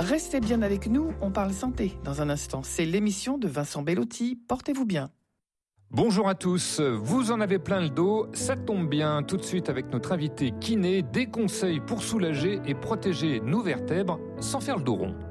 Restez bien avec nous, on parle santé dans un instant. C'est l'émission de Vincent Bellotti. Portez-vous bien. Bonjour à tous, vous en avez plein le dos, ça tombe bien, tout de suite avec notre invité kiné, des conseils pour soulager et protéger nos vertèbres sans faire le dos rond.